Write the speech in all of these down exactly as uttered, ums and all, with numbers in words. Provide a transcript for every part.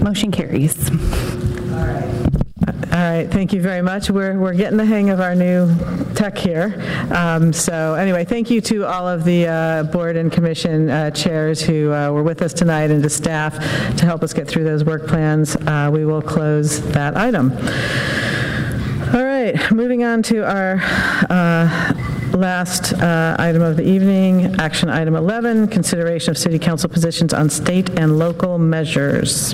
Motion carries. All right, thank you very much. We're, we're getting the hang of our new tech here. Um, so anyway, thank you to all of the uh, board and commission uh, chairs who uh, were with us tonight, and to staff to help us get through those work plans. Uh, we will close that item. All right, moving on to our uh, last uh, item of the evening, action item eleven, consideration of city council positions on state and local measures.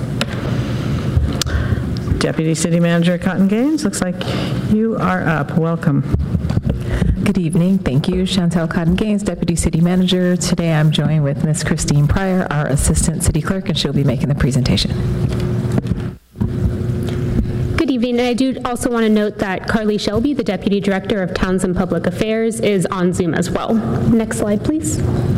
Deputy City Manager Cotton Gaines, looks like you are up. Welcome. Good evening. Thank you. Chantel Cotton Gaines, Deputy City Manager. Today I'm joined with Miz Christine Pryor, our Assistant City Clerk, and she'll be making the presentation. Good evening. And I do also want to note that Carly Shelby, the Deputy Director of Towns and Public Affairs, is on Zoom as well. Next slide, please.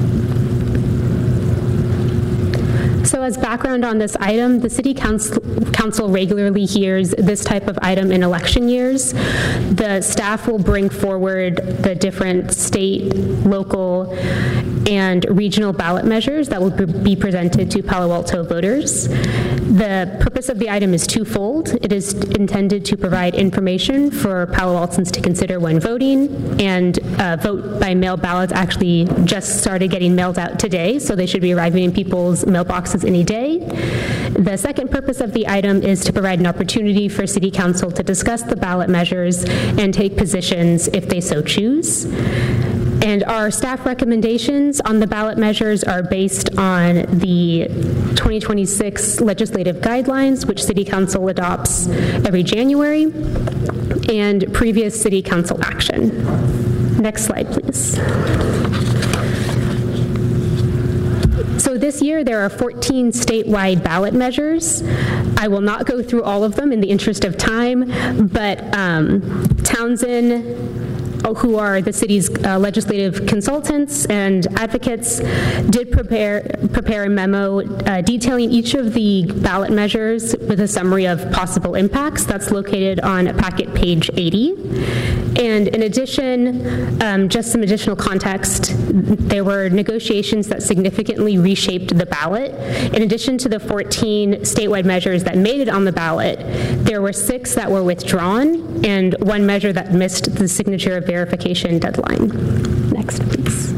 So as background on this item, the City Council, Council regularly hears this type of item in election years. The staff will bring forward the different state, local, and regional ballot measures that will be presented to Palo Alto voters. The purpose of the item is twofold. It is intended to provide information for Palo Altans to consider when voting, and uh, vote by mail ballots actually just started getting mailed out today, so they should be arriving in people's mailboxes any day. The second purpose of the item is to provide an opportunity for City Council to discuss the ballot measures and take positions if they so choose. And our staff recommendations on the ballot measures are based on the twenty twenty-six legislative guidelines, which City Council adopts every January, and previous City Council action. Next slide, please. So this year there are fourteen statewide ballot measures. I will not go through all of them in the interest of time, but um, Townsend, who are the city's uh, legislative consultants and advocates, did prepare prepare a memo uh, detailing each of the ballot measures with a summary of possible impacts. That's located on packet page eighty. And in addition, um, just some additional context, there were negotiations that significantly reshaped the ballot. In addition to the fourteen statewide measures that made it on the ballot, there were six that were withdrawn and one measure that missed the signature verification deadline. Next, please.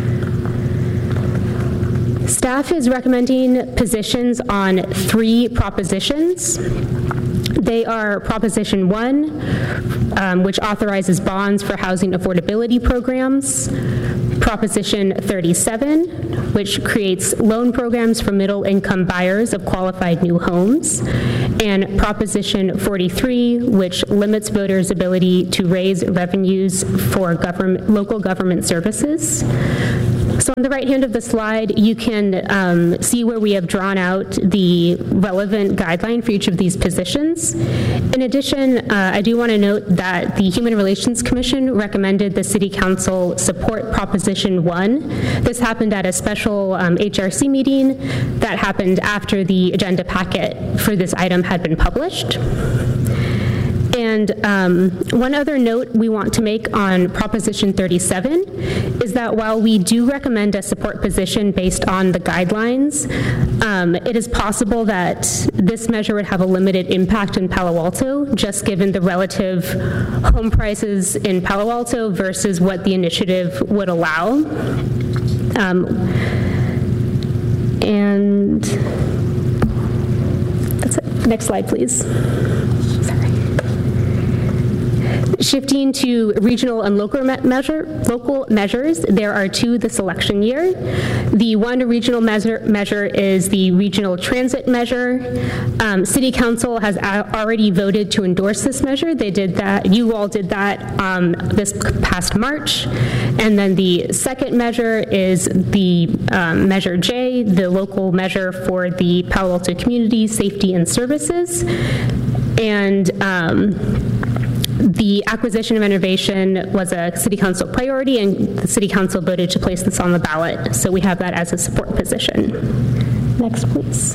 Staff is recommending positions on three propositions. They are Proposition one, um, which authorizes bonds for housing affordability programs, Proposition thirty-seven, which creates loan programs for middle-income buyers of qualified new homes, and Proposition forty-three, which limits voters' ability to raise revenues for government, local government services. So on the right hand of the slide, you can um, see where we have drawn out the relevant guideline for each of these positions. In addition, uh, I do want to note that the Human Relations Commission recommended the City Council support Proposition one. This happened at a special um, H R C meeting that happened after the agenda packet for this item had been published. And um, one other note we want to make on Proposition thirty-seven is that while we do recommend a support position based on the guidelines, um, it is possible that this measure would have a limited impact in Palo Alto, just given the relative home prices in Palo Alto versus what the initiative would allow. Um, and that's it. Next slide, please. Shifting to regional and local measure, local measures, there are two this election year. The one regional measure, measure is the regional transit measure. Um, City Council has already voted to endorse this measure. They did that, you all did that um, this past March. And then the second measure is the um, Measure J, the local measure for the Palo Alto community safety and services. And um, the acquisition of innovation was a City Council priority, and the City Council voted to place this on the ballot. So we have that as a support position. Next, please.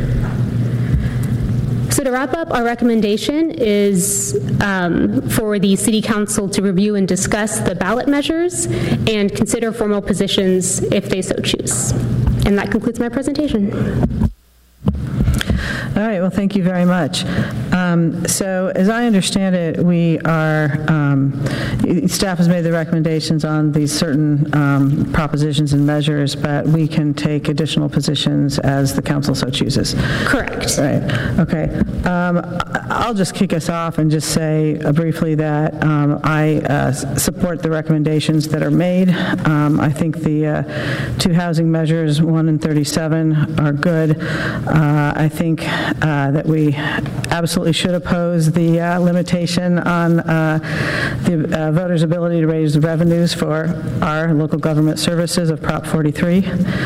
So to wrap up, our recommendation is um, for the City Council to review and discuss the ballot measures and consider formal positions if they so choose. And that concludes my presentation. All right, well, thank you very much. Um, So as I understand it, we are, um, staff has made the recommendations on these certain um, propositions and measures, but we can take additional positions as the council so chooses. Correct. Right, okay. Um, I'll just kick us off and just say uh, briefly that um, I uh, s- support the recommendations that are made. Um, I think the uh, two housing measures, one and thirty-seven, are good. Uh, I think uh, that we absolutely should oppose the uh, limitation on uh, the uh, voters' ability to raise revenues for our local government services of Prop forty-three.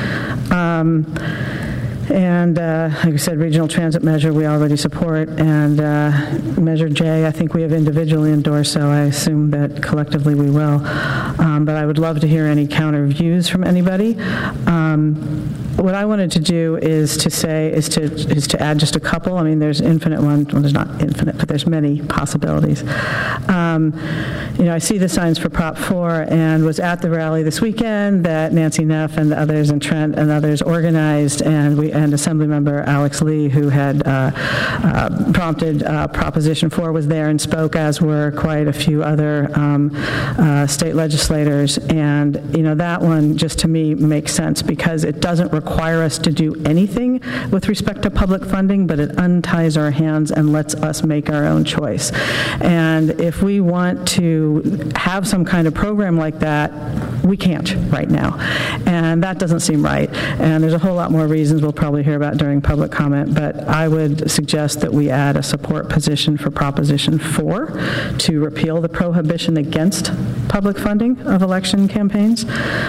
Um, And uh, like I said, regional transit measure we already support, and uh, Measure J I think we have individually endorsed, so I assume that collectively we will. Um, But I would love to hear any counter views from anybody. Um, What I wanted to do is to say, is to, is to add just a couple. I mean, there's infinite ones, well, there's not infinite, but there's many possibilities. Um, You know, I see the signs for Prop four and was at the rally this weekend that Nancy Neff and others and Trent and others organized, and we, and Assemblymember Alex Lee, who had uh, uh, prompted uh, Proposition four, was there and spoke, as were quite a few other um, uh, state legislators. And, you know, that one just to me makes sense because it doesn't require us to do anything with respect to public funding, but it unties our hands and lets us make our own choice. And if we want to have some kind of program like that, we can't right now. And that doesn't seem right. And there's a whole lot more reasons we'll probably hear about during public comment, but I would suggest that we add a support position for Proposition four to repeal the prohibition against public funding of election campaigns.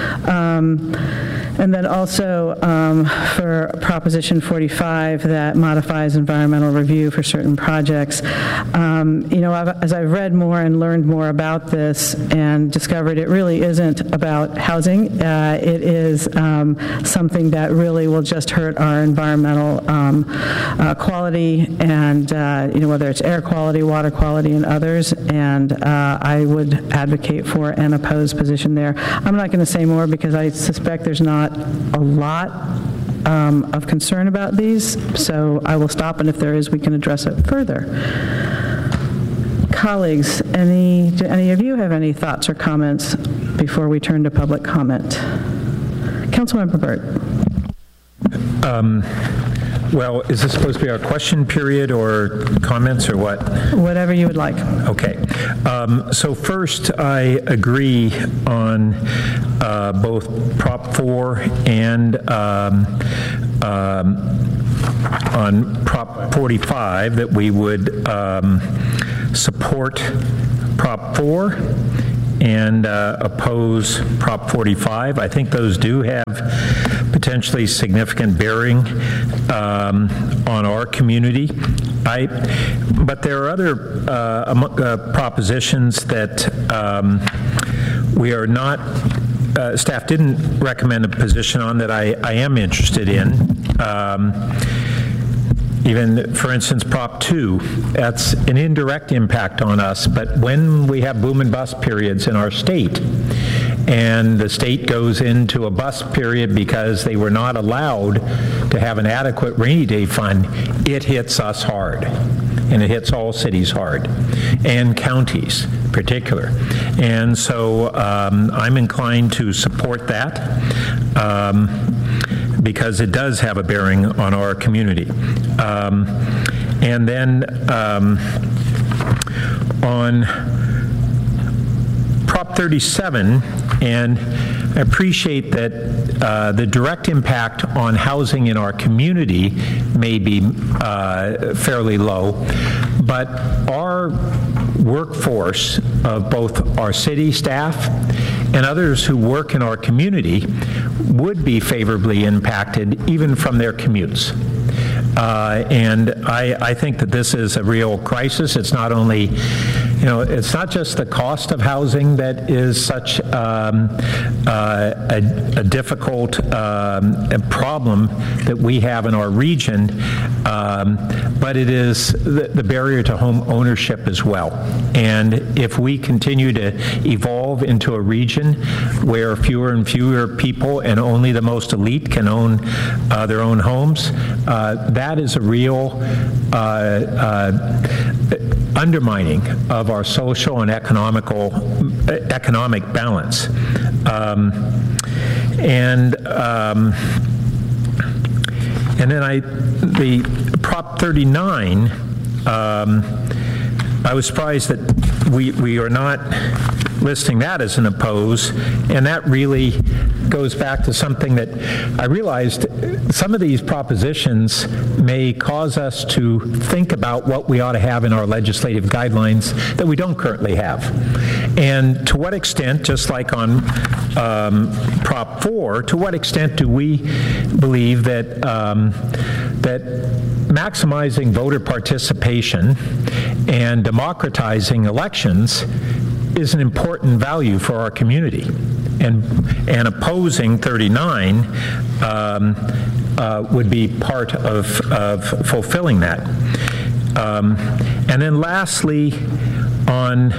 Um, And then also um, for Proposition forty-five that modifies environmental review for certain projects. Um, you know, I've, as I've read more and learned more about this and discovered it really isn't about housing. Uh, it is um, something that really will just hurt our environmental um, uh, quality and, uh, you know, whether it's air quality, water quality, and others. And uh, I would advocate for an opposed position there. I'm not going to say more because I suspect there's not a lot um, of concern about these, so I will stop, and if there is, we can address it further. Colleagues, any, do any of you have any thoughts or comments before we turn to public comment? Councilmember Burt. Um, well, is this supposed to be our question period or comments or what? Whatever you would like. Okay. Um, so first, I agree on uh, both Prop four and um, um, on Prop forty-five that we would um, support Prop four and uh, oppose Prop forty-five. I think those do have potentially significant bearing um, on our community. I, but there are other uh, among, uh, propositions that um, we are not, uh, staff didn't recommend a position on that I, I am interested in. Um, Even, for instance, Prop two, that's an indirect impact on us, but when we have boom and bust periods in our state, and the state goes into a bust period because they were not allowed to have an adequate rainy day fund, it hits us hard. And it hits all cities hard, and counties in particular. And so um, I'm inclined to support that. Um, because it does have a bearing on our community. Um, and then um, on Prop thirty-seven, and I appreciate that uh, the direct impact on housing in our community may be uh, fairly low, but our workforce of both our city staff and others who work in our community would be favorably impacted even from their commutes. Uh, and I, I think that this is a real crisis. It's not only, you know, it's not just the cost of housing that is such um, uh, a, a difficult um, a problem that we have in our region, um, but it is the, the barrier to home ownership as well. And if we continue to evolve evolve into a region where fewer and fewer people and only the most elite can own uh, their own homes, uh, that is a real uh, uh, undermining of our social and economical economic balance. Um, and um, and then I the Prop thirty-nine. Um, I was surprised that we we are not listing that as an oppose, and that really goes back to something that I realized some of these propositions may cause us to think about what we ought to have in our legislative guidelines that we don't currently have. And to what extent, just like on um, Prop four, to what extent do we believe that um, that maximizing voter participation and democratizing elections is an important value for our community, and and opposing thirty-nine um, uh, would be part of, of fulfilling that. Um, and then lastly, on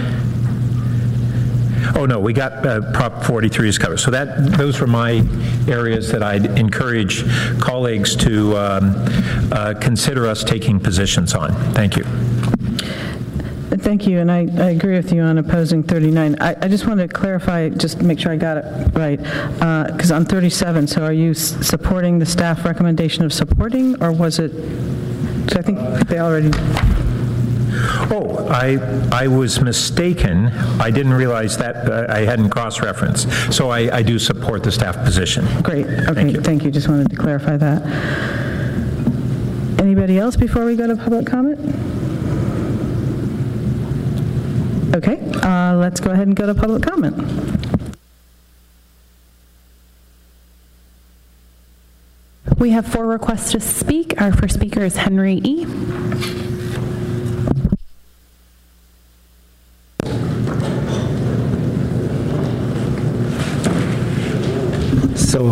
oh no, we got uh, Prop forty-three is covered. So that those were my areas that I'd encourage colleagues to um, uh, consider us taking positions on. Thank you. Thank you, and I, I agree with you on opposing thirty-nine. I, I just wanted to clarify, just to make sure I got it right, because uh, on thirty-seven, so are you s supporting the staff recommendation of supporting, or was it, so I think they already... Oh, I I was mistaken. I didn't realize that uh, I hadn't cross-referenced. So I, I do support the staff position. Great, okay, Thank you. Thank you, just wanted to clarify that. Anybody else before we go to public comment? Okay, uh, let's go ahead and go to public comment. We have four requests to speak. Our first speaker is Henry E. So,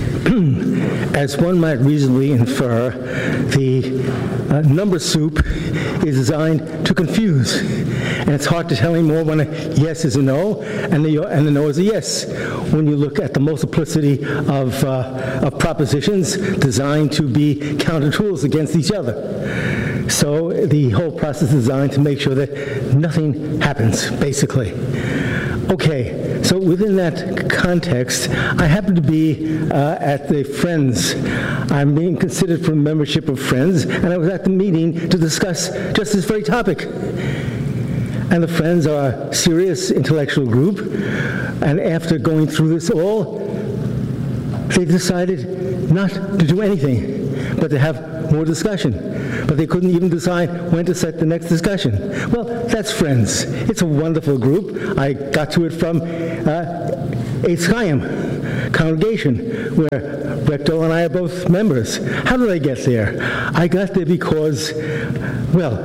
as one might reasonably infer, the uh, number soup is designed to confuse. And it's hard to tell anymore when a yes is a no, and the, and the no is a yes, when you look at the multiplicity of, uh, of propositions designed to be counter tools against each other. So the whole process is designed to make sure that nothing happens, basically. Okay, so within that context, I happen to be uh, at the Friends. I'm being considered for membership of Friends, and I was at the meeting to discuss just this very topic. And the Friends are a serious intellectual group, and after going through this all, they decided not to do anything, but to have more discussion. But they couldn't even decide when to set the next discussion. Well, that's Friends. It's a wonderful group. I got to it from uh, Eitz Chaim congregation, where Recto and I are both members. How did I get there? I got there because, well,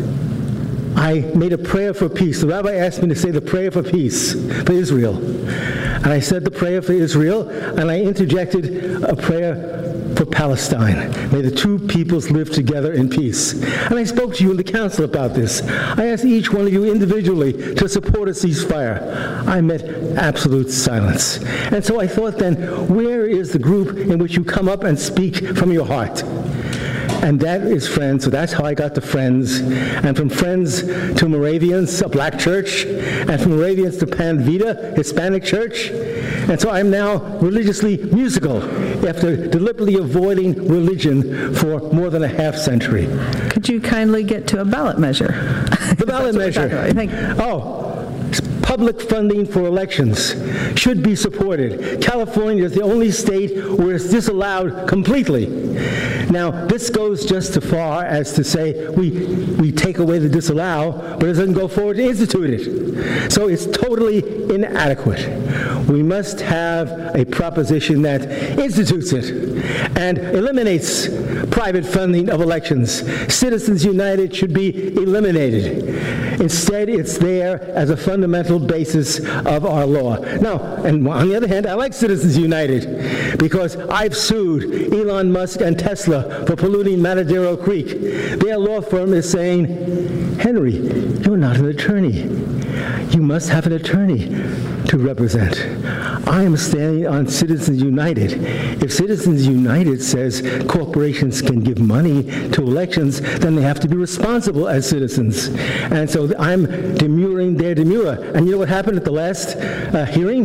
I made a prayer for peace. The rabbi asked me to say the prayer for peace for Israel. And I said the prayer for Israel, and I interjected a prayer for Palestine. May the two peoples live together in peace. And I spoke to you in the council about this. I asked each one of you individually to support a ceasefire. I met absolute silence. And so I thought then, where is the group in which you come up and speak from your heart? And that is Friends. So that's how I got to Friends. And from Friends to Moravians, a black church. And from Moravians to Pan Vita, Hispanic church. And so I'm now religiously musical after deliberately avoiding religion for more than a half century. Could you kindly get to a ballot measure? The ballot measure. Thank you. Oh. Public funding for elections should be supported. California is the only state where it's disallowed completely. Now, this goes just as far as to say we, we take away the disallow, but it doesn't go forward to institute it. So it's totally inadequate. We must have a proposition that institutes it and eliminates private funding of elections. Citizens United should be eliminated. Instead, it's there as a fundamental basis of our law. Now, and on the other hand, I like Citizens United because I've sued Elon Musk and Tesla for polluting Matadero Creek. Their law firm is saying, Henry, you're not an attorney. You must have an attorney to represent. I am standing on Citizens United. If Citizens United says corporations can give money to elections, then they have to be responsible as citizens. And so I'm demurring their demur. And you know what happened at the last uh, hearing?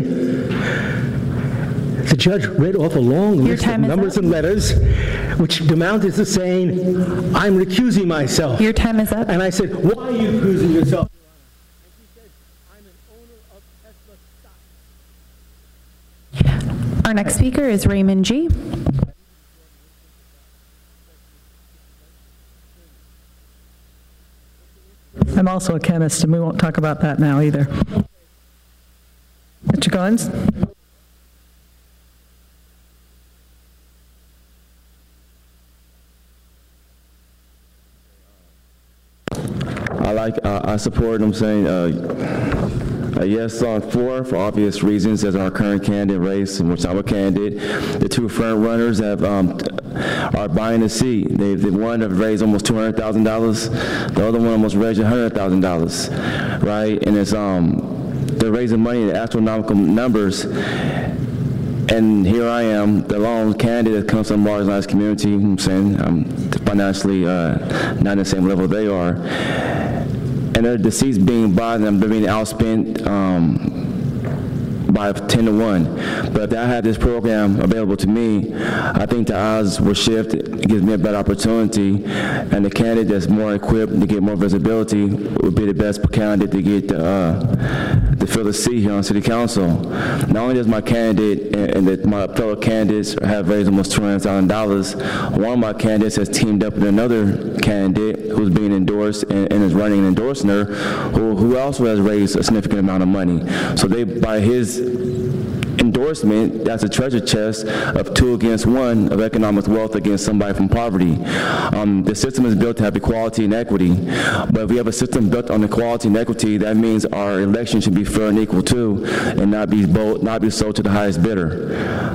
The judge read off a long Your list of time is numbers up. and letters, which amounted to saying, I'm recusing myself. Your time is up. And I said, why are you recusing yourself? Our next speaker is Raymond G. I'm also a chemist, and we won't talk about that now either. Mister Goins? I like, uh, I support, I'm saying, uh, a yes on four for obvious reasons as our current candidate race, in which I'm a candidate. The two front runners have, um, are buying a seat. They've, the one have raised almost two hundred thousand dollars. The other one almost raised one hundred thousand dollars, right? And it's, um, they're raising money in astronomical numbers. And here I am, the lone candidate that comes from a marginalized community. I'm saying I'm financially uh, not in the same level they are. And their the seats being bought, and they're being outspent um, by ten to one. But if I had this program available to me, I think the odds will shift. It gives me a better opportunity, and the candidate that's more equipped to get more visibility would be the best candidate to get the, uh, to fill the seat here on City Council. Not only does my candidate and, and the, my fellow candidates have raised almost two hundred thousand dollars, one of my candidates has teamed up with another candidate who's being endorsed and, and is running and endorsing her, who, who also has raised a significant amount of money. So they, by his endorsement, that's a treasure chest of two against one of economic wealth against somebody from poverty. Um, the system is built to have equality and equity, but if we have a system built on equality and equity, that means our election should be fair and equal too, and not be bold, not be sold to the highest bidder.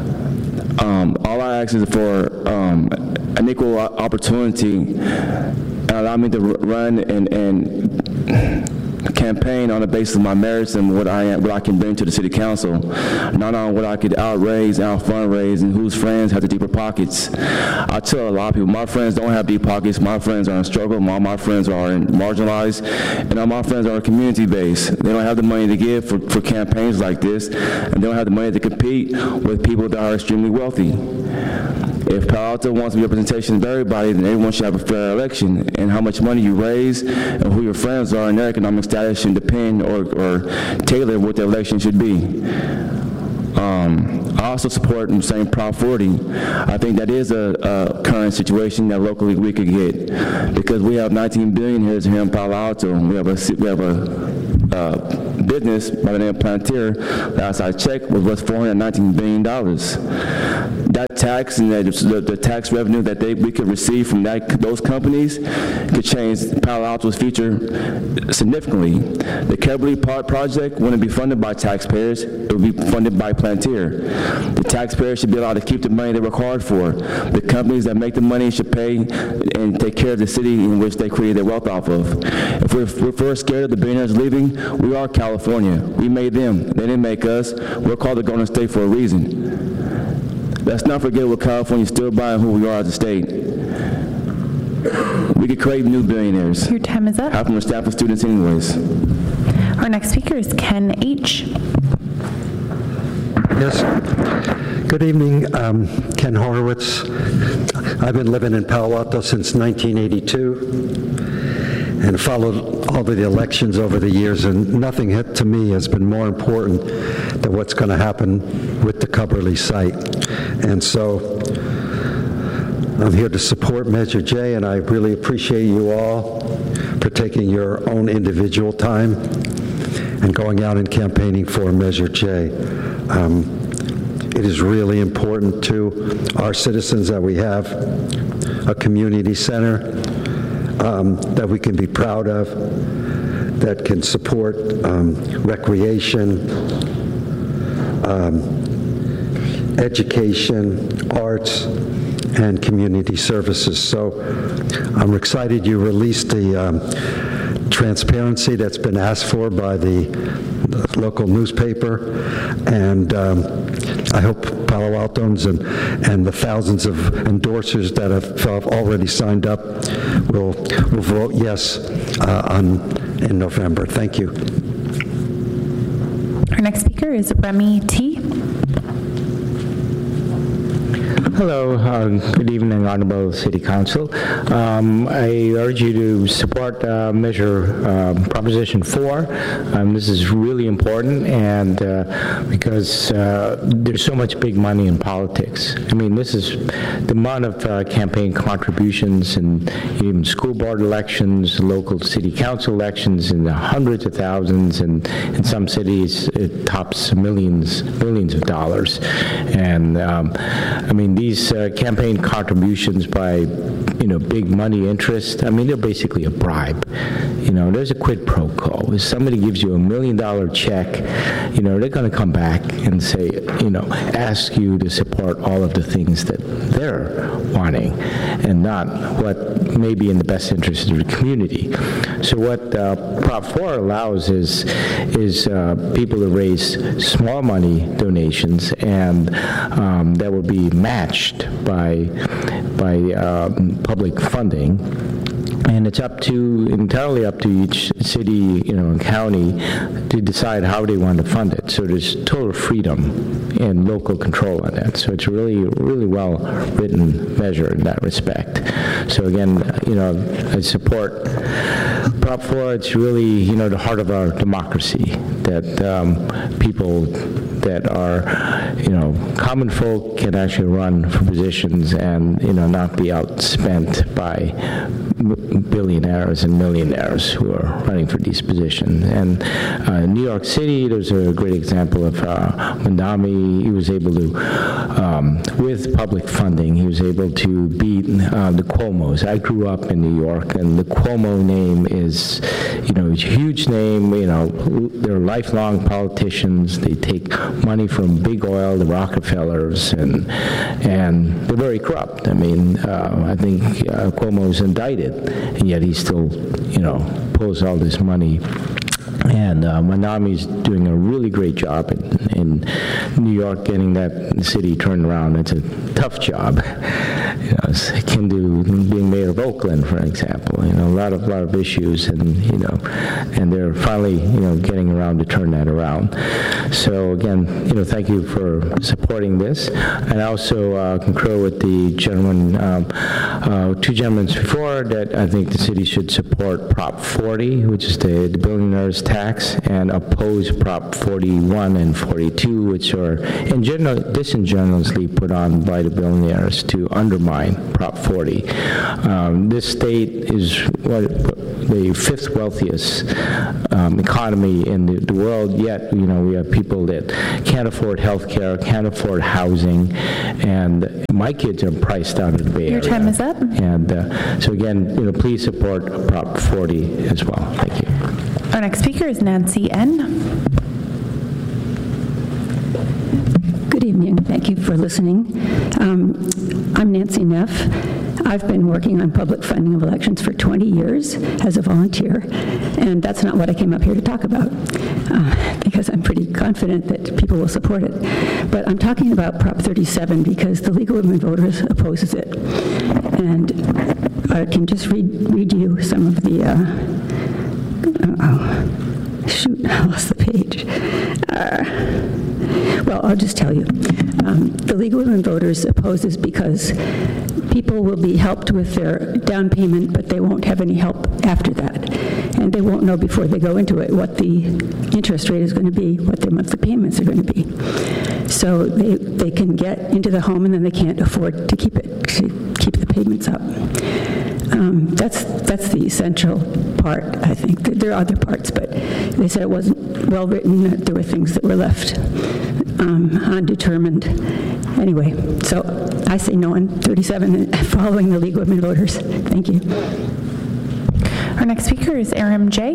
Um, all I ask is for um, an equal opportunity, and allow me to run and, and campaign on the basis of my merits and what I am, what I can bring to the City Council, not on what I could outraise, out fundraise, and whose friends have the deeper pockets. I tell a lot of people, my friends don't have deep pockets. My friends are in struggle. All my friends are in marginalized, and all my friends are community based. They don't have the money to give for, for campaigns like this, and they don't have the money to compete with people that are extremely wealthy. If Palo Alto wants to be representation of everybody, then everyone should have a fair election. And how much money you raise and who your friends are and their economic status should depend or, or tailor what the election should be. Um, I also support the same Prop forty. I think that is a, a current situation that locally we could get, because we have nineteen billionaires here in Palo Alto. We have a we have a uh, business by the name of Plantier. Last I checked, was worth four hundred nineteen billion dollars. That tax and that, the, the tax revenue that they we could receive from that those companies could change Palo Alto's future significantly. The Kerbally Park project wouldn't be funded by taxpayers; it would be funded by Plantier. The taxpayers should be allowed to keep the money they work hard for. The companies that make the money should pay and take care of the city in which they create their wealth off of. If we're, if we're scared of the billionaires leaving, we are California. We made them. They didn't make us. We're called the Golden State for a reason. Let's not forget what California stood by and who we are as a state. We could create new billionaires. Your time is up. Half of them are staff and students anyways. Our next speaker is Ken H. Yes. Good evening, um, Ken Horowitz. I've been living in Palo Alto since nineteen eighty-two and followed all of the elections over the years, and nothing hit, to me has been more important than what's going to happen with the Kerbally site. And so I'm here to support Measure J, and I really appreciate you all for taking your own individual time and going out and campaigning for Measure J. Um, it is really important to our citizens that we have a community center um, that we can be proud of, that can support um, recreation, um, education, arts, and community services. So I'm excited you released the um, transparency that's been asked for by the, the local newspaper, and um, I hope Palo Altoans and, and the thousands of endorsers that have, have already signed up will, will vote yes uh, on, in November. Thank you. Our next speaker is Remy T. Hello, uh, good evening, Honorable City Council. Um, I urge you to support uh, Measure uh, Proposition four. Um, this is really important, and uh, because uh, there's so much big money in politics. I mean, this is the amount of uh, campaign contributions and even school board elections, local city council elections in the hundreds of thousands, and in some cities it tops millions, millions of dollars. And um, I mean, these These uh, campaign contributions by, you know, big money interest, I mean, they're basically a bribe. You know, there's a quid pro quo. If somebody gives you a million dollar check, you know, they're going to come back and say, you know, ask you to support all of the things that they're wanting and not what may be in the best interest of the community. So what uh, Prop four allows is, is uh, people to raise small money donations, and um, that will be matched by by um, public funding, and it's up to entirely up to each city, you know, and county to decide how they want to fund it. So there's total freedom and local control on that. So it's a really, really well written measure in that respect. So again, you know, I support Prop four. It's really, you know, the heart of our democracy, that um, people that are, you know, common folk can actually run for positions and, you know, not be outspent by billionaires and millionaires who are running for these positions. And uh, in New York City, there's a great example of uh, Mandami. He was able to, um, with public funding, he was able to beat uh, the Cuomos. I grew up in New York, and the Cuomo name is, you know, a huge name. You know, they're lifelong politicians. They take money from big oil, the Rockefellers, and and they're very corrupt. I mean, uh, I think uh, Cuomo's indicted, and yet he still, you know, pulls all this money. And uh, Manami's doing a really great job in, in New York, getting that city turned around. It's a tough job. You know, it's akin to being mayor of Oakland, for example. You know, a lot of lot of issues, and you know, and they're finally, you know, getting around to turn that around. So again, you know, thank you for supporting this. And I also uh, concur with the gentleman, um, uh, two gentlemen before, that I think the city should support Prop forty, which is the, the billionaires tax, and oppose Prop forty-one and forty-two, which are in general disingenuously put on by the billionaires to undermine Prop forty. Um, this state is what, the fifth wealthiest um, economy in the, the world, yet, you know, we have people that can't afford health care, can't afford housing, and my kids are priced out of the Bay Area. Your time is up. And uh, so again, you know, please support Prop forty as well. Thank you. Our next speaker is Nancy N. Good evening. Thank you for listening. Um, I'm Nancy Neff. I've been working on public funding of elections for twenty years as a volunteer, and that's not what I came up here to talk about, uh, because I'm pretty confident that people will support it. But I'm talking about Prop thirty-seven because the League of Women Voters opposes it. And I can just read, read you some of the, uh, oh, shoot, I lost the page. Uh, Well, I'll just tell you. Um, the League of Women Voters opposes because people will be helped with their down payment, but they won't have any help after that. And they won't know before they go into it what the interest rate is going to be, what their monthly payments are going to be. So they, they can get into the home and then they can't afford to keep it, to keep the payments up. Um, that's that's the essential part, I think. There are other parts, but they said it wasn't well written, that there were things that were left um, undetermined. Anyway, so I say no on thirty-seven, following the League of Women Voters. Thank you. Our next speaker is Aram J.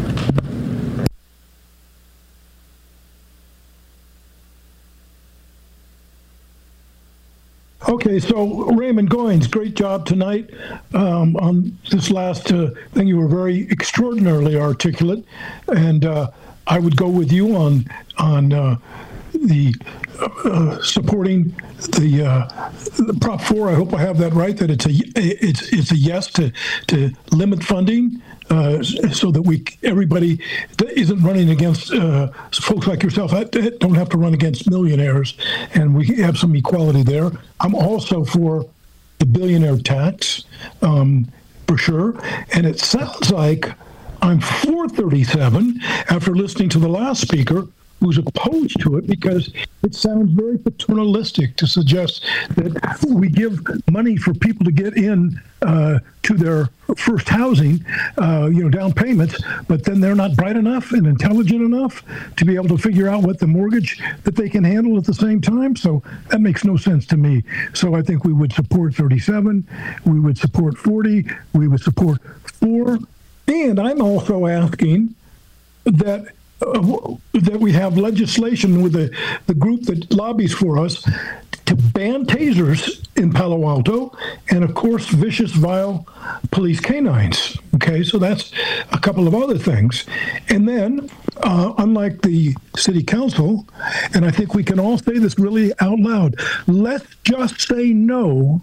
Okay, so Raymond Goins, great job tonight um, on this last uh, thing. You were very extraordinarily articulate, and uh, I would go with you on on uh, the uh, supporting the, uh, the Prop four. I hope I have that right. That it's a it's it's a yes to to limit funding. Uh, so that we, everybody that isn't running against uh, folks like yourself that don't have to run against millionaires, and we have some equality there. I'm also for the billionaire tax, um, for sure. And it sounds like I'm for thirty-seven after listening to the last speaker, who's opposed to it because it sounds very paternalistic to suggest that we give money for people to get in uh, to their first housing, uh, you know, down payments, but then they're not bright enough and intelligent enough to be able to figure out what the mortgage that they can handle at the same time. So that makes no sense to me. So I think we would support thirty-seven, we would support forty, we would support four, and I'm also asking that Uh, that we have legislation with the, the group that lobbies for us to ban tasers in Palo Alto and, of course, vicious, vile police canines. Okay, so that's a couple of other things. And then, uh, unlike the city council, and I think we can all say this really out loud, let's just say no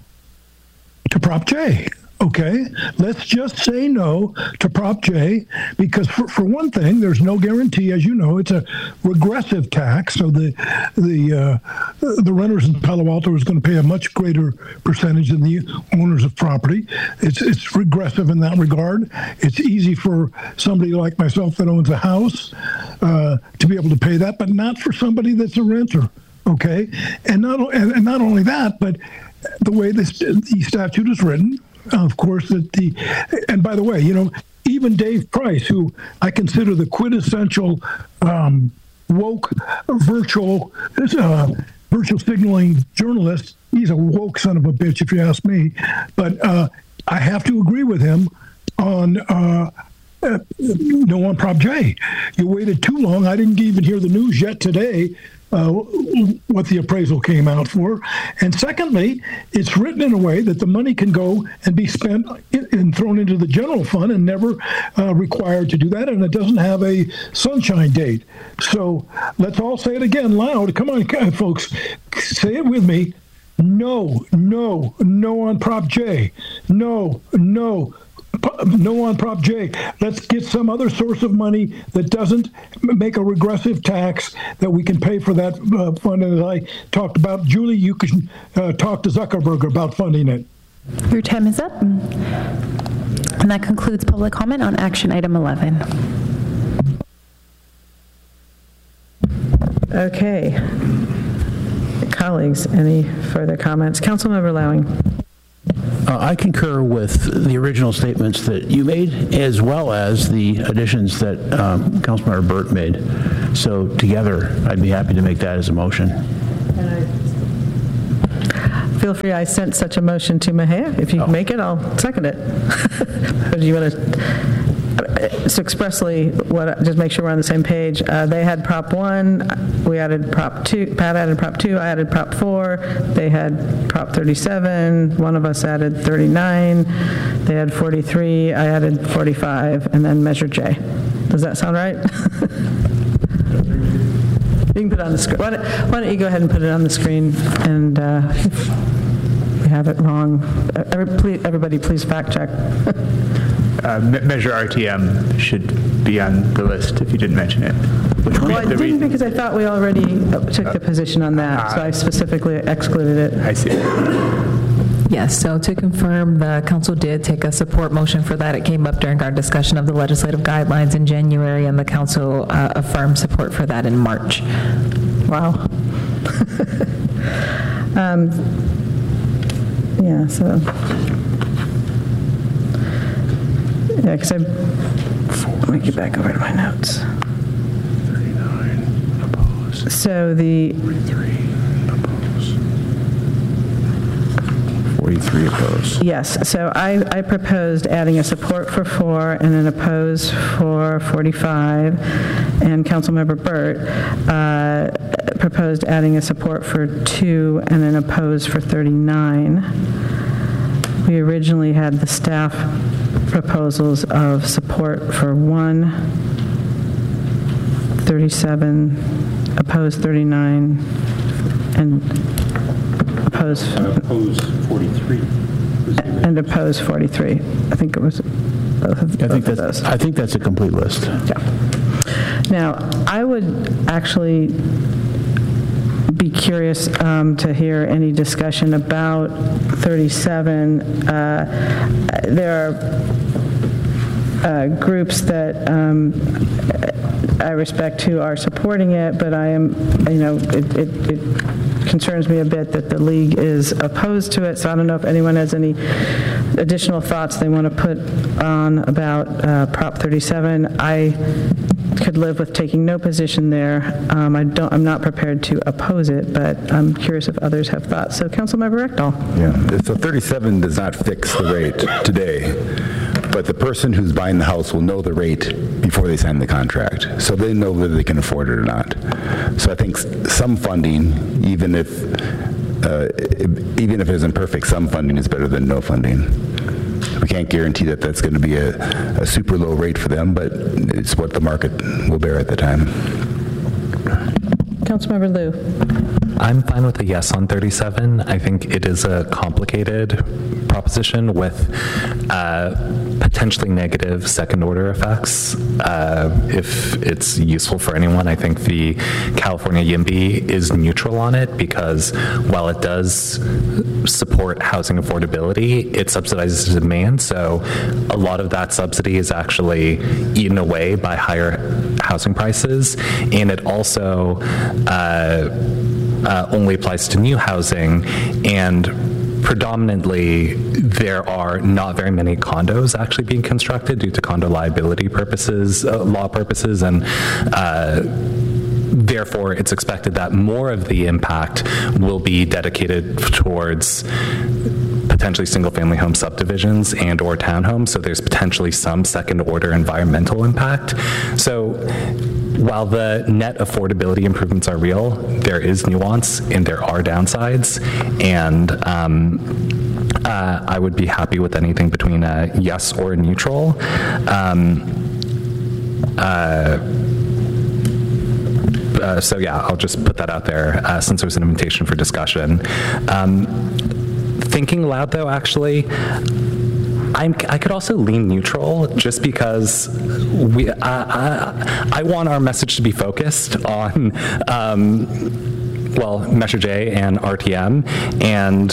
to Prop J. Okay, let's just say no to Prop J, because for, for one thing, there's no guarantee, as you know, it's a regressive tax, so the the uh, the renters in Palo Alto is going to pay a much greater percentage than the owners of property. It's it's regressive in that regard. It's easy for somebody like myself that owns a house uh, to be able to pay that, but not for somebody that's a renter. Okay, and not and, and not only that, but the way this the statute is written. Of course, that the, and by the way, you know, even Dave Price, who I consider the quintessential um, woke virtual uh, virtual signaling journalist, he's a woke son of a bitch, if you ask me. But uh, I have to agree with him on uh, uh, no on Prop J. You waited too long. I didn't even hear the news yet today. Uh, what the appraisal came out for. And secondly, it's written in a way that the money can go and be spent in, and thrown into the general fund and never uh, required to do that, and it doesn't have a sunshine date. So let's all say it again loud. Come on, folks, say it with me. No, no, no on Prop J. No, no. No on Prop J. Let's get some other source of money that doesn't make a regressive tax that we can pay for that uh, fund. And as I talked about, Julie, you can uh, talk to Zuckerberg about funding it. Your time is up. And that concludes public comment on action item eleven. Okay. Colleagues, any further comments? Councilmember Lowing. Uh, I concur with the original statements that you made, as well as the additions that um, Councilmember Burt made. So together, I'd be happy to make that as a motion. Feel free. I sent such a motion to Mahia. If you oh. can make it, I'll second it. But do you want to? So expressly, what? Just make sure we're on the same page. Uh, they had Prop one. We added Prop two. Pat added Prop two. I added Prop four. They had Prop thirty-seven. One of us added thirty-nine. They had forty-three. I added forty-five, and then Measure J. Does that sound right? You can put it on the screen. Why don't, why don't you go ahead and put it on the screen, and uh, if we have it wrong, every, please, everybody please fact check. uh, Measure R T M should be on the list if you didn't mention it. Which well, I didn't because I thought we already took uh, the position on that, uh, so I specifically excluded it. I see. Yes, so to confirm, the council did take a support motion for that. It came up during our discussion of the legislative guidelines in January, and the council uh, affirmed support for that in March. Wow. um, yeah, so. Yeah, because I. Let me get back over to my notes. thirty-nine opposed. So the. forty-three opposed. forty-three opposed. Yes, so I, I proposed adding a support for four and an oppose for forty-five, and Councilmember Burt uh, proposed adding a support for two and an oppose for thirty-nine. We originally had the staff proposals of support for one, thirty-seven, oppose thirty-nine, and oppose... Oppose forty-three. And oppose forty-three. I think it was both of, I both think of that's, those. I think that's a complete list. Yeah. Now, I would actually be curious um, to hear any discussion about thirty-seven. Uh, there are uh, groups that um, I respect who are supporting it, but I am, you know, it, it, it concerns me a bit that the league is opposed to it, so I don't know if anyone has any additional thoughts they want to put on about uh, Prop thirty-seven. I could live with taking no position there. Um, I don't, I'm not prepared to oppose it, but I'm curious if others have thoughts. So, Councilmember Rekdal. Yeah, so thirty-seven does not fix the rate today, but the person who's buying the house will know the rate before they sign the contract, so they know whether they can afford it or not. So I think some funding, even if uh, even if it isn't perfect, some funding is better than no funding. We can't guarantee that that's going to be a, a super low rate for them, but it's what the market will bear at the time. Councilmember Liu. I'm fine with a yes on thirty-seven. I think it is a complicated proposition with uh, potentially negative second-order effects. Uh, if it's useful for anyone, I think the California YIMBY is neutral on it because while it does support housing affordability, it subsidizes demand, so a lot of that subsidy is actually eaten away by higher housing prices, and it also uh, uh, only applies to new housing, and predominantly there are not very many condos actually being constructed due to condo liability purposes, uh, law purposes, and uh, therefore it's expected that more of the impact will be dedicated towards potentially single-family home subdivisions and or townhomes, so there's potentially some second-order environmental impact. So while the net affordability improvements are real, there is nuance and there are downsides, and um, uh, I would be happy with anything between a yes or a neutral. Um, uh, uh, so yeah, I'll just put that out there uh, since it was an invitation for discussion. Um, thinking aloud though, actually, I'm, I could also lean neutral just because we, uh, I, I want our message to be focused on, um, well, Measure J and R T M, and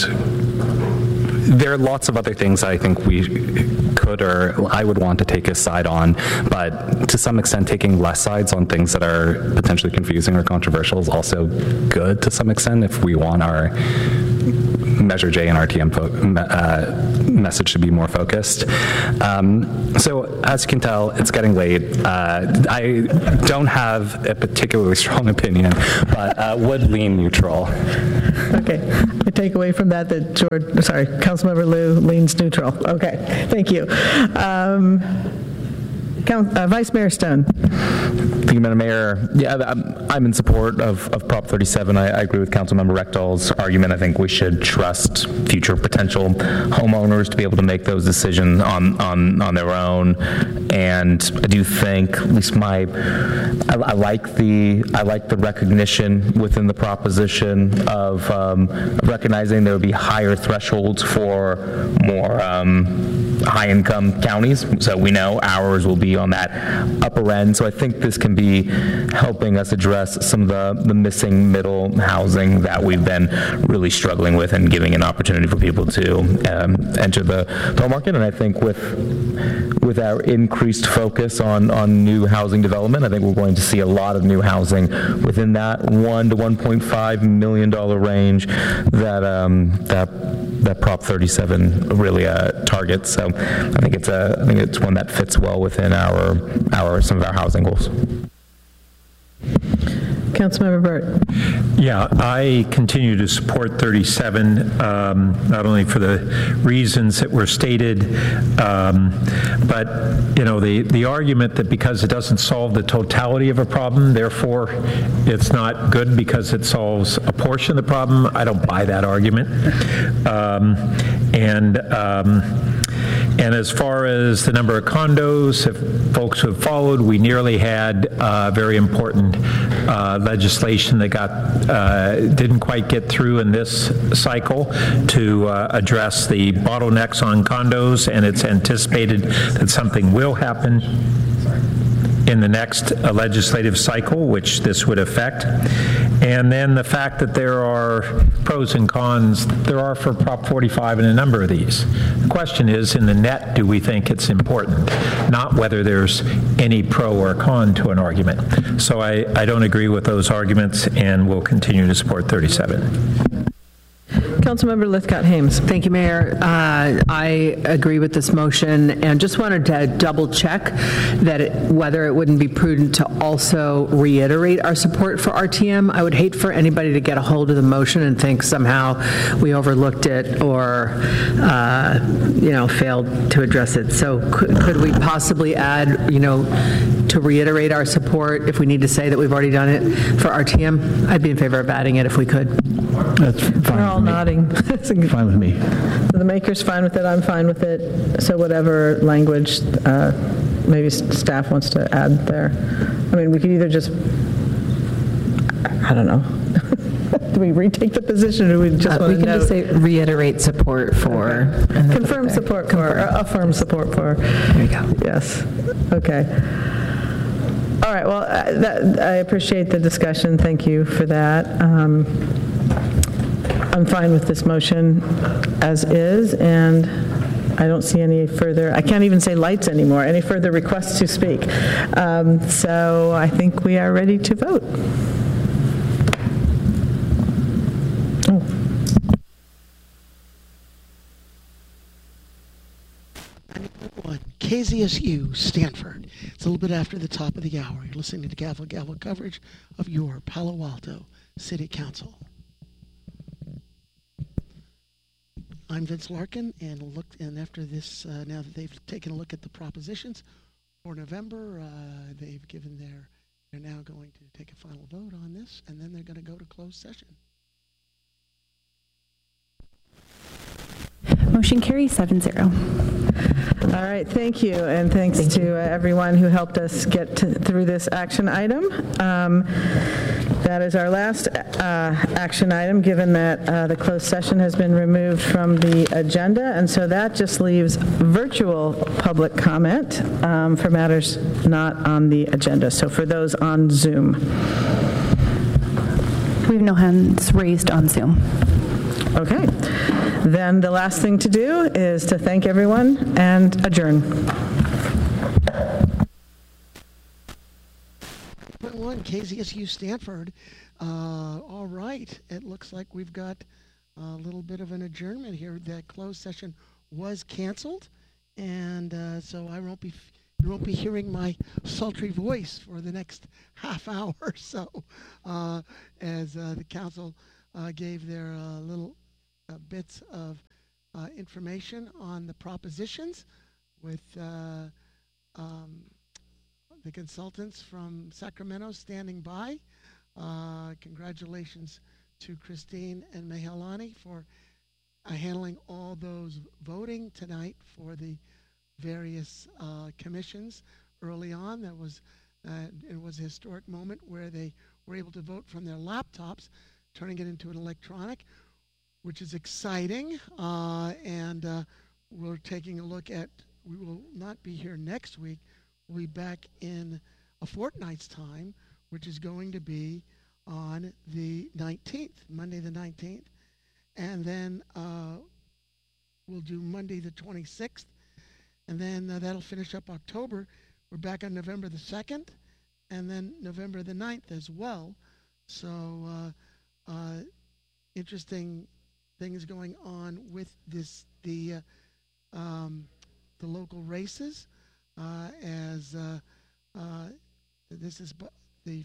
there are lots of other things I think we could or I would want to take a side on, but to some extent taking less sides on things that are potentially confusing or controversial is also good to some extent if we want our Measure J and R T M fo- uh, message to be more focused. Um, so as you can tell, it's getting late. Uh, I don't have a particularly strong opinion, but uh, would lean neutral. Okay, I take away from that that George, sorry, Councilmember Liu leans neutral. Okay, thank you. Um, Count, uh, Vice Mayor Stone. Thank you, Madam Mayor. Yeah, I'm, I'm in support of, of Prop thirty-seven. I, I agree with Councilmember Rekdal's argument. I think we should trust future potential homeowners to be able to make those decisions on, on, on their own. And I do think, at least my, I, I like the I like the recognition within the proposition of um, recognizing there will be higher thresholds for more um, high-income counties. So we know ours will be on that upper end. So I think this can be helping us address some of the, the missing middle housing that we've been really struggling with and giving an opportunity for people to um, enter the, the home market. And I think with with our increased focus on, on new housing development, I think we're going to see a lot of new housing within that one to one point five million dollar range that um, that that Prop thirty-seven really uh, targets. So I think it's a I think it's one that fits well within our our some of our housing goals. Councilmember Burt. Yeah, I continue to support thirty-seven, um, not only for the reasons that were stated, um, but, you know, the, the argument that because it doesn't solve the totality of a problem, therefore it's not good because it solves a portion of the problem, I don't buy that argument. Um, and um, And as far as the number of condos, if folks who have followed, we nearly had uh, very important uh, legislation that got uh, didn't quite get through in this cycle to uh, address the bottlenecks on condos, and it's anticipated that something will happen in the next uh, legislative cycle, which this would affect. And then the fact that there are pros and cons, there are for Prop forty-five in a number of these. The question is, in the net, do we think it's important? Not whether there's any pro or con to an argument. So I, I don't agree with those arguments and will continue to support thirty-seven. Councilmember Lithcott-Hames. Thank you, Mayor. Uh, I agree with this motion and just wanted to double check that it, whether it wouldn't be prudent to also reiterate our support for R T M. I would hate for anybody to get a hold of the motion and think somehow we overlooked it or, uh, you know, failed to address it. So could, could we possibly add, you know, to reiterate our support if we need to say that we've already done it for R T M? I'd be in favor of adding it if we could. That's fine. We're all nodding. Fine with me. So the maker's fine with it, I'm fine with it. So whatever language uh, maybe staff wants to add there. I mean, we could either just, I don't know. Do we retake the position or do we just Uh, want we to can just say reiterate support for. Okay. Confirm support for, or affirm support for. There you go. Yes. Okay. All right. Well, I, that, I appreciate the discussion. Thank you for that. Um, I'm fine with this motion as is, and I don't see any further, I can't even say lights anymore, any further requests to speak. Um, so I think we are ready to vote. K Z S U, Stanford. It's a little bit after the top of the hour. You're listening to Gavel Gavel coverage of your Palo Alto City Council. I'm Vince Larkin, and looked, and after this, uh, now that they've taken a look at the propositions for November, uh, they've given their, they're now going to take a final vote on this, and then they're going to go to closed session. Motion carries seven zero. All right, thank you, and thanks thank to uh, everyone who helped us get to, through this action item. Um, that is our last uh, action item, given that uh, the closed session has been removed from the agenda, and so that just leaves virtual public comment um, for matters not on the agenda, so for those on Zoom. We have no hands raised on Zoom. Okay. Then the last thing to do is to thank everyone and adjourn. One K Z S U Stanford. Uh, all right. It looks like we've got a little bit of an adjournment here. That closed session was canceled, and uh, so I won't be you won't be hearing my sultry voice for the next half hour or so, uh, as uh, the council uh, gave their uh, little. Uh, bits of uh, information on the propositions with uh, um, the consultants from Sacramento standing by. Uh, congratulations to Christine and Mehalani for uh, handling all those voting tonight for the various uh, commissions early on. That was uh, it was a historic moment where they were able to vote from their laptops, turning it into an electronic, which is exciting, uh, and uh, we're taking a look at, we will not be here next week, we'll be back in a fortnight's time, which is going to be on the nineteenth, Monday the nineteenth, and then uh, we'll do Monday the twenty-sixth, and then uh, that'll finish up October. We're back on November the second, and then November the ninth as well, so uh, uh, interesting things going on with this the uh, um, the local races uh, as uh, uh, this is the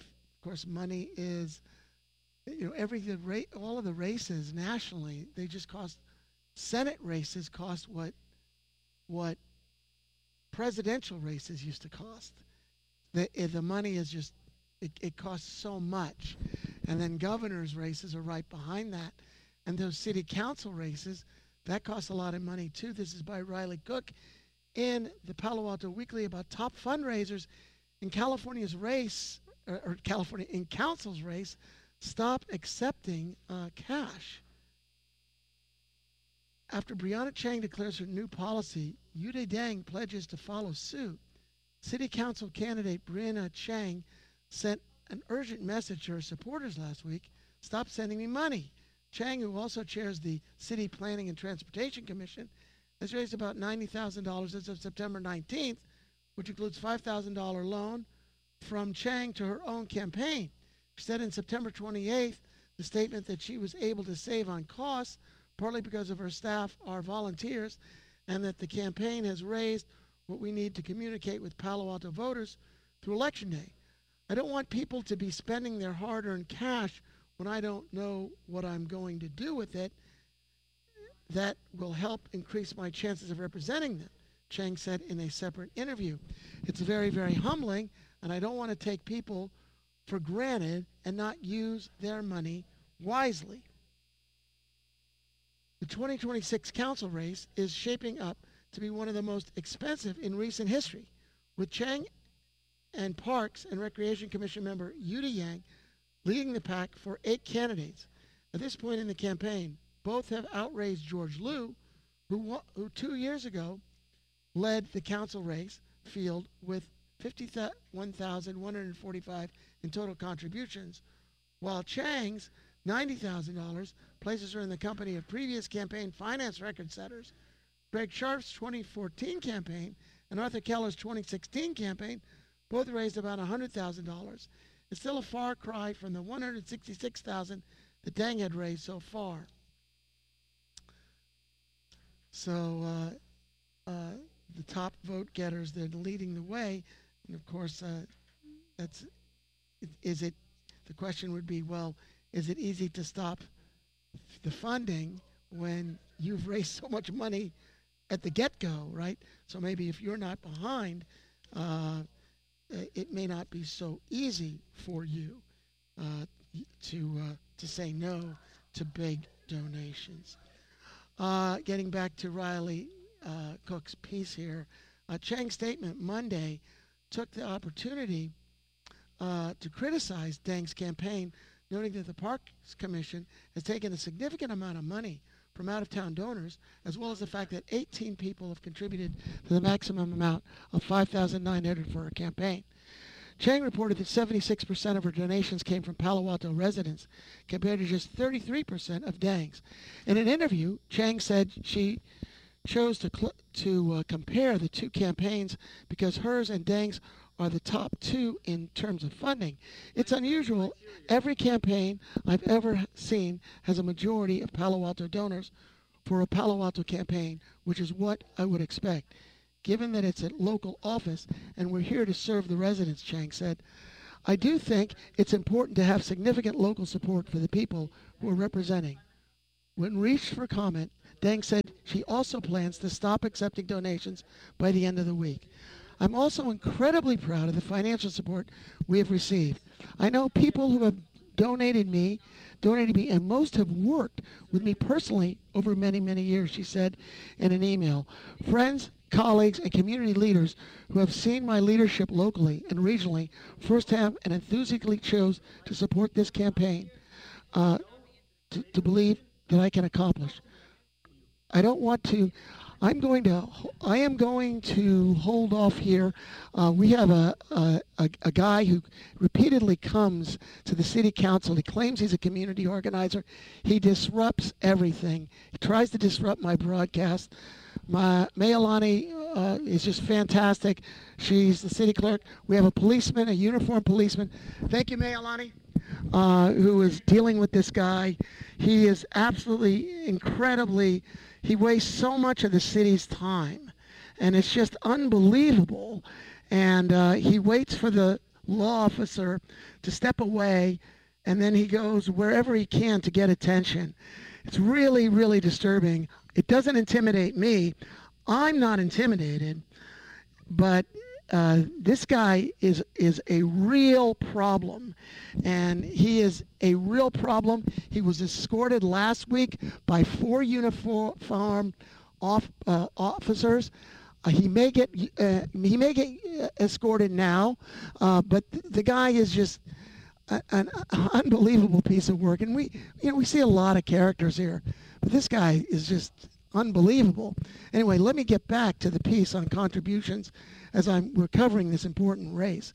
course, money is, you know, every the ra- all of the races nationally, they just cost. Senate races cost what what presidential races used to cost. The the money is just it, it costs so much, and then governor's races are right behind that, and those city council races that costs a lot of money too. This is by Riley Cook in the Palo Alto Weekly about top fundraisers in California's race or, or California in council's race. Stop accepting uh, cash. After Brianna Chang declares her new policy, Yude Dang pledges to follow suit. City Council candidate Brianna Chang sent an urgent message to her supporters last week, stop sending me money. Chang, who also chairs the City Planning and Transportation Commission, has raised about ninety thousand dollars as of September nineteenth, which includes five thousand dollars loan from Chang to her own campaign. She said in September twenty-eighth, the statement that she was able to save on costs partly because of her staff are volunteers, and that the campaign has raised what we need to communicate with Palo Alto voters through Election Day. I don't want people to be spending their hard-earned cash when I don't know what I'm going to do with it. That will help increase my chances of representing them, Chang said in a separate interview. It's very, very humbling, and I don't want to take people for granted and not use their money wisely. The twenty twenty-six council race is shaping up to be one of the most expensive in recent history, with Chang and Parks and Recreation Commission member Yude Yang leading the pack for eight candidates. At this point in the campaign, both have outraised George Liu, who, who two years ago led the council race field with fifty-one thousand one hundred forty-five in total contributions, while Chang's ninety thousand dollars places her in the company of previous campaign finance record setters. Greg Sharp's twenty fourteen campaign and Arthur Keller's twenty sixteen campaign both raised about one hundred thousand dollars. It's still a far cry from the one hundred sixty-six thousand dollars that Dang had raised so far. So uh, uh, the top vote getters, they're leading the way. And of course, uh, that's, is it, the question would be, well, is it easy to stop the funding when you've raised so much money at the get-go, right? So maybe if you're not behind, uh, it may not be so easy for you uh, to uh, to say no to big donations. Uh, getting back to Riley uh, Cook's piece here, uh, Chang's statement Monday took the opportunity uh, to criticize Dang's campaign, noting that the Parks Commission has taken a significant amount of money from out-of-town donors, as well as the fact that eighteen people have contributed to the maximum amount of five thousand nine hundred dollars for her campaign. Chang reported that seventy-six percent of her donations came from Palo Alto residents, compared to just thirty-three percent of Dang's. In an interview, Chang said she chose to cl- to uh, compare the two campaigns because hers and Dang's are the top two in terms of funding. It's unusual. Every campaign I've ever seen has a majority of Palo Alto donors for a Palo Alto campaign, which is what I would expect, given that it's a local office and we're here to serve the residents, Chang said. I do think it's important to have significant local support for the people who are representing. When reached for comment, Dang said she also plans to stop accepting donations by the end of the week. I'm also incredibly proud of the financial support we have received. I know people who have donated me, donated me, and most have worked with me personally over many, many years, she said in an email. Friends, colleagues, and community leaders who have seen my leadership locally and regionally firsthand and enthusiastically chose to support this campaign uh, to, to believe that I can accomplish. I don't want to... I'm going to, I am going to hold off here. Uh, we have a, a, a guy who repeatedly comes to the city council. He claims he's a community organizer. He disrupts everything. He tries to disrupt my broadcast. My Mayalani uh, is just fantastic. She's the city clerk. We have a policeman, a uniformed policeman. Thank you, Mayalani, uh, who is dealing with this guy. He is absolutely incredibly, he wastes so much of the city's time, and it's just unbelievable. And uh, he waits for the law officer to step away, and then he goes wherever he can to get attention. It's really, really disturbing. It doesn't intimidate me. I'm not intimidated, but uh, this guy is is a real problem, and he is a real problem. He was escorted last week by four uniform off, uh, officers. Uh, he may get uh, he may get uh, escorted now, uh, but th- the guy is just a, an unbelievable piece of work. And we you know we see a lot of characters here, but this guy is just unbelievable. Anyway, let me get back to the piece on contributions as I'm recovering this important race.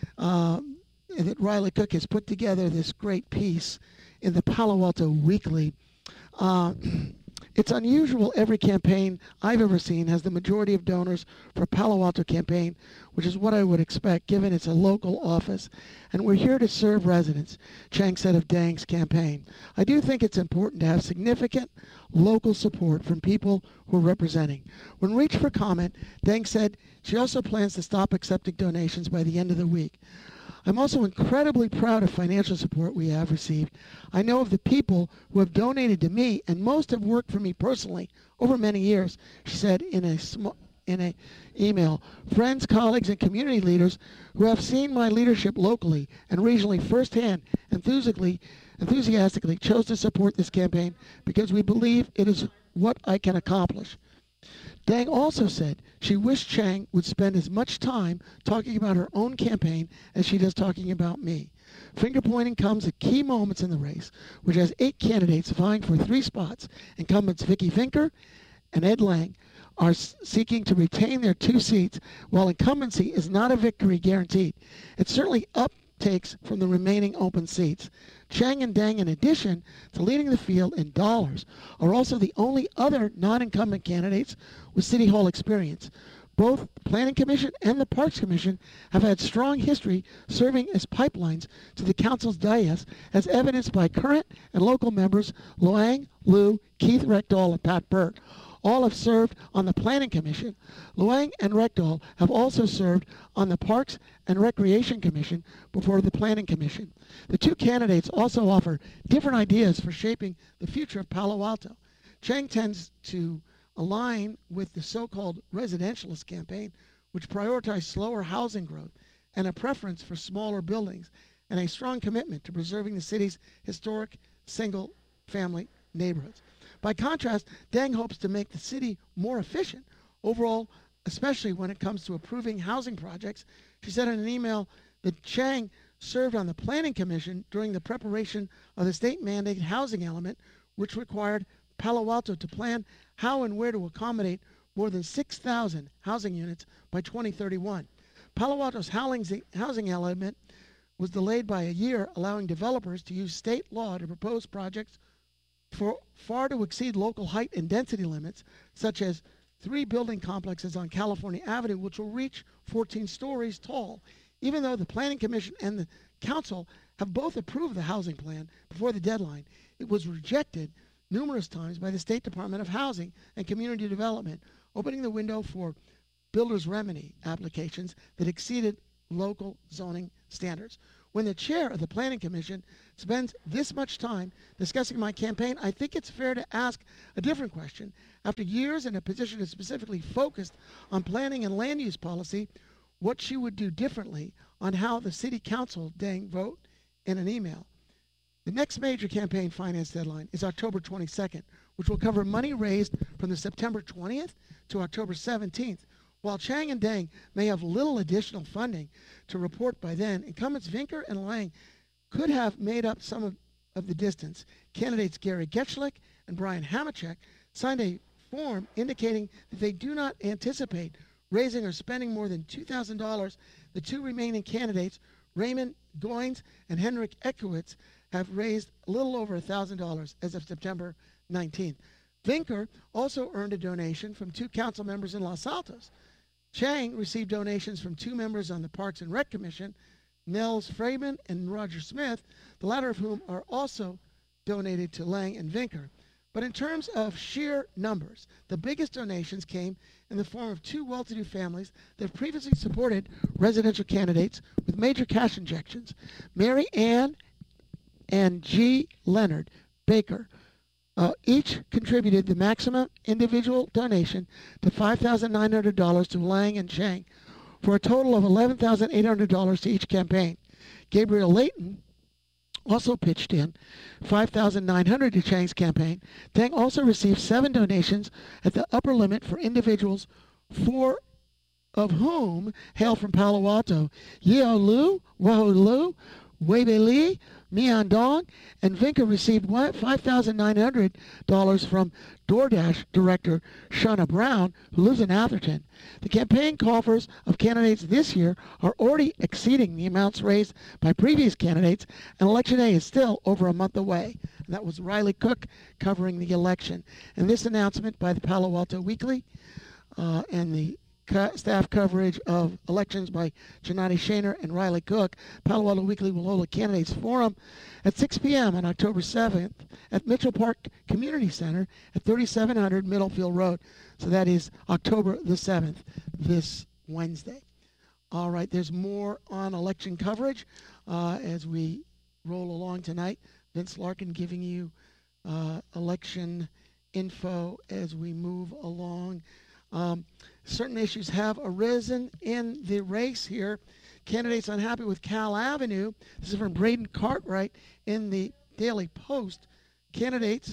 Uh, that Riley Cook has put together this great piece in the Palo Alto Weekly. Uh, It's unusual every campaign I've ever seen has the majority of donors for a Palo Alto campaign, which is what I would expect given it's a local office. And we're here to serve residents, Chang said of Dang's campaign. I do think it's important to have significant local support from people who are representing. When reached for comment, Dang said she also plans to stop accepting donations by the end of the week. I'm also incredibly proud of financial support we have received. I know of the people who have donated to me, and most have worked for me personally over many years, she said in a sm- in a email. Friends, colleagues, and community leaders who have seen my leadership locally and regionally firsthand enthusiastically, enthusiastically chose to support this campaign because we believe it is what I can accomplish. Dang also said she wished Chang would spend as much time talking about her own campaign as she does talking about me. Finger pointing comes at key moments in the race, which has eight candidates vying for three spots. Incumbents Vicky Finker and Ed Lang are seeking to retain their two seats, while incumbency is not a victory guaranteed. It certainly uptakes from the remaining open seats. Chang and Dang, in addition to leading the field in dollars, are also the only other non-incumbent candidates with City Hall experience. Both the Planning Commission and the Parks Commission have had strong history serving as pipelines to the council's dais, as evidenced by current and local members Luang, Liu, Keith Reckdahl, and Pat Burt. All have served on the Planning Commission. Luang and Reckdahl have also served on the Parks and Recreation Commission before the Planning Commission. The two candidates also offer different ideas for shaping the future of Palo Alto. Chang tends to align with the so-called residentialist campaign, which prioritized slower housing growth and a preference for smaller buildings and a strong commitment to preserving the city's historic single-family neighborhoods. By contrast, Dang hopes to make the city more efficient overall, especially when it comes to approving housing projects. She said in an email that Chang served on the Planning Commission during the preparation of the state-mandated housing element, which required Palo Alto to plan how and where to accommodate more than six thousand housing units by twenty thirty-one. Palo Alto's housing element was delayed by a year, allowing developers to use state law to propose projects for far to exceed local height and density limits, such as three building complexes on California Avenue, which will reach fourteen stories tall. Even though the Planning Commission and the Council have both approved the housing plan before the deadline, it was rejected numerous times by the State Department of Housing and Community Development, opening the window for builder's remedy applications that exceeded local zoning standards. When the chair of the Planning Commission spends this much time discussing my campaign, I think it's fair to ask a different question. After years in a position that's specifically focused on planning and land use policy, what she would do differently on how the city council Dang vote in an email. The next major campaign finance deadline is October twenty-second, which will cover money raised from the September twentieth to October seventeenth. While Chang and Dang may have little additional funding to report by then, incumbents Vinker and Lang could have made up some of, of the distance. Candidates Gary Getchlick and Brian Hamachek signed a form indicating that they do not anticipate raising or spending more than two thousand dollars. The two remaining candidates, Raymond Goins and Henrik Ekowitz, have raised a little over one thousand dollars as of September nineteenth. Vinker also earned a donation from two council members in Los Altos. Chang received donations from two members on the Parks and Rec Commission, Nels Freeman and Roger Smith, the latter of whom are also donated to Lang and Vinker. But in terms of sheer numbers, the biggest donations came in the form of two well-to-do families that have previously supported residential candidates with major cash injections. Mary Ann and G. Leonard Baker uh, each contributed the maximum individual donation to five thousand nine hundred dollars to Lang and Chang, for a total of eleven thousand eight hundred dollars to each campaign. Gabriel Layton also pitched in five thousand nine hundred dollars to Chang's campaign. Tang also received seven donations at the upper limit for individuals, four of whom hail from Palo Alto: Yeo Lu, Waho Lu, Weiwei Li, Mian Dong, and Vinca received five thousand nine hundred dollars from DoorDash director Shauna Brown, who lives in Atherton. The campaign coffers of candidates this year are already exceeding the amounts raised by previous candidates, and Election Day is still over a month away. And that was Riley Cook covering the election. And this announcement by the Palo Alto Weekly uh, and the Co- staff coverage of elections by Janati Shaner and Riley Cook. Palo Alto Weekly will hold a candidates forum at six p.m. on October seventh at Mitchell Park Community Center at thirty-seven hundred Middlefield Road. So that is October the seventh, this Wednesday. All right, there's more on election coverage uh, as we roll along tonight. Vince Larkin giving you uh, election info as we move along. Um, certain issues have arisen in the race here. Candidates unhappy with Cal Avenue. This is from Braden Cartwright in the Daily Post. Candidates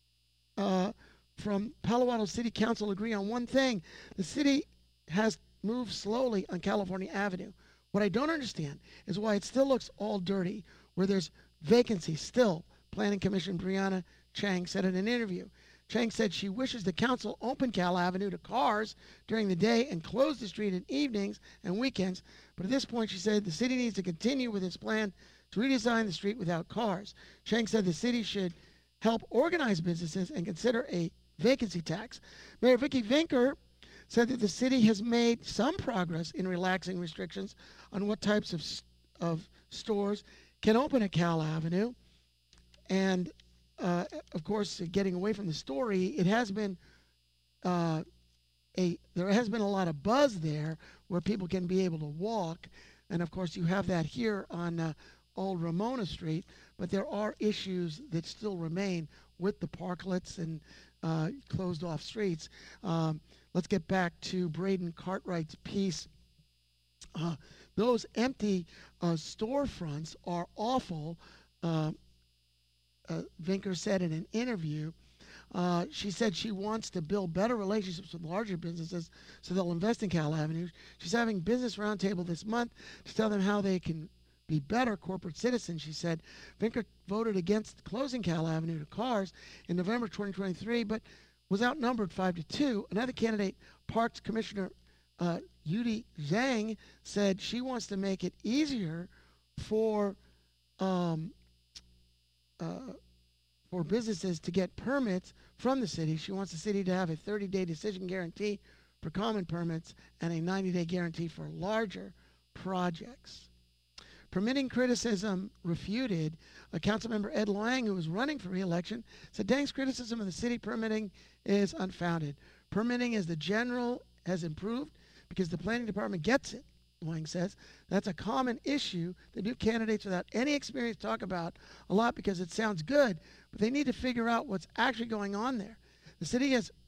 uh, from Palo Alto City Council agree on one thing. The city has moved slowly on California Avenue. What I don't understand is why it still looks all dirty, where there's vacancy still. Planning Commission Brianna Chang said in an interview. Chang said she wishes the council open Cal Avenue to cars during the day and close the street in evenings and weekends. But at this point, she said the city needs to continue with its plan to redesign the street without cars. Chang said the city should help organize businesses and consider a vacancy tax. Mayor Vicky Vinker said that the city has made some progress in relaxing restrictions on what types of, of stores can open at Cal Avenue. And Uh, of course, getting away from the story, it has been uh, a there has been a lot of buzz there where people can be able to walk, and of course you have that here on uh, Old Ramona Street. But there are issues that still remain with the parklets and uh, closed off streets. Um, let's get back to Braden Cartwright's piece. Uh, those empty uh, storefronts are awful. Uh, Uh, Vinker said in an interview. Uh, she said she wants to build better relationships with larger businesses so they'll invest in Cal Avenue. She's having Business Roundtable this month to tell them how they can be better corporate citizens, she said. Vinker voted against closing Cal Avenue to cars in November twenty twenty-three, but was outnumbered five to two. Another candidate, Parks Commissioner uh, Yudi Zhang, said she wants to make it easier for um, Uh, for businesses to get permits from the city. She wants the city to have a thirty-day decision guarantee for common permits and a ninety-day guarantee for larger projects. Permitting criticism refuted. A council member, Ed Lang, who was running for re-election, said Dang's criticism of the city permitting is unfounded. Permitting as the general has improved because the planning department gets it. Lang says that's a common issue that new candidates without any experience talk about a lot because it sounds good, but they need to figure out what's actually going on there. The city has